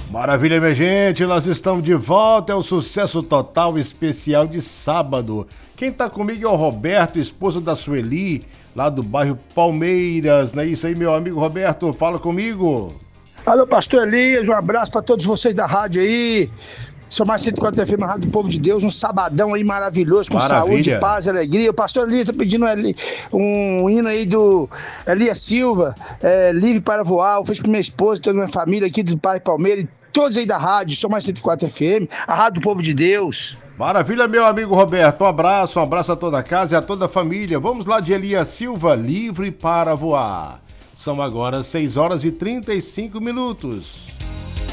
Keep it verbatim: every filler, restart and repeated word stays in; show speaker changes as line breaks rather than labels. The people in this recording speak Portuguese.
Maravilha, minha gente, nós estamos de volta, é o Sucesso Total especial de sábado. Quem tá comigo é o Roberto, esposo da Sueli, lá do bairro Palmeiras, não é isso aí, meu amigo Roberto? Fala comigo.
Alô, pastor Elias, um abraço para todos vocês da rádio aí. Sou mais cento e quatro F M, Rádio do Povo de Deus, um sabadão aí maravilhoso, com
Maravilha.
Saúde, paz e alegria. O pastor Elias tá pedindo um hino aí do Elias Silva, é, Livre para Voar. Eu fiz pra minha esposa, toda a minha família aqui do bairro Palmeiras, todos aí da rádio, sou mais cento e quatro F M, a Rádio do Povo de Deus.
Maravilha, meu amigo Roberto, um abraço, um abraço a toda a casa e a toda a família. Vamos lá de Elias Silva, Livre para Voar. São agora seis horas e trinta e cinco minutos.